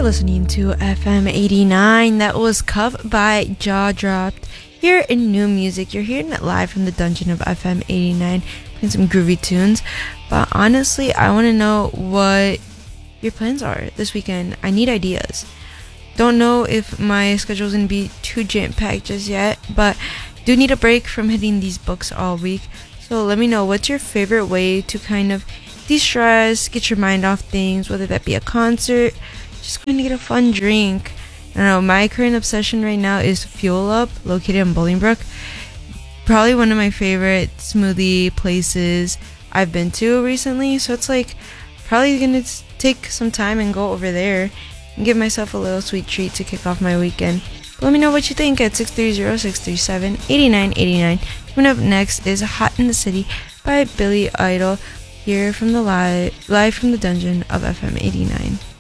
listening to FM 89. That was Cuff by Jaw Dropped. Here in New Music, you're hearing it live from the dungeon of FM 89, playing some groovy tunes. But honestly, I want to know what your plans are this weekend. I need ideas. Don't know if my schedule's going to be too jam-packed just yet, but do need a break from hitting these books all week. So let me know, what's your favorite way to kind of de-stress, get your mind off things, whether that be a concert, just going to get a fun drink. I don't know, my current obsession right now is Fuel Up, located in Bolingbrook. Probably one of my favorite smoothie places I've been to recently, so it's like probably gonna take some time and go over there and give myself a little sweet treat to kick off my weekend. Let me know what you think at 630-637-8989. Coming up next is Hot in the City by Billy Idol, here from the live from the dungeon of FM 89.